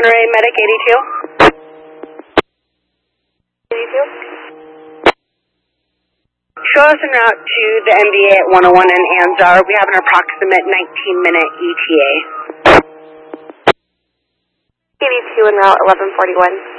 Monterey Medic 82. 82. Show us en route to the MVA at 101 in Anzar. We have an approximate 19-minute ETA. 82 en route 1141.